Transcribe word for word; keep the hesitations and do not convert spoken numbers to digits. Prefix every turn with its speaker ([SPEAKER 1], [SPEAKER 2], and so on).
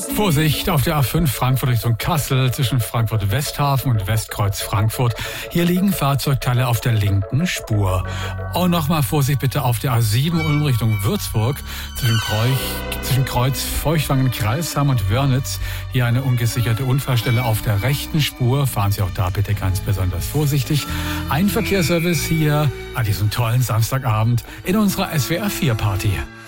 [SPEAKER 1] Vorsicht auf der A fünf Frankfurt Richtung Kassel zwischen Frankfurt Westhafen und Westkreuz Frankfurt. Hier liegen Fahrzeugteile auf der linken Spur. Und nochmal Vorsicht bitte auf der A sieben Ulm Richtung Würzburg zwischen Kreuz, zwischen Kreuz Feuchtwangen-Kreilsheim und Wörnitz. Hier eine ungesicherte Unfallstelle auf der rechten Spur. Fahren Sie auch da bitte ganz besonders vorsichtig. Ein Verkehrsservice hier an diesem tollen Samstagabend in unserer S W R vier Party.